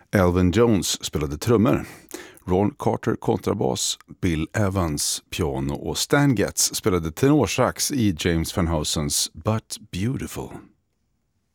Elvin Jones spelade trummor. Ron Carter kontrabas, Bill Evans piano och Stan Getz spelade tenorsax i James Van Housens But Beautiful.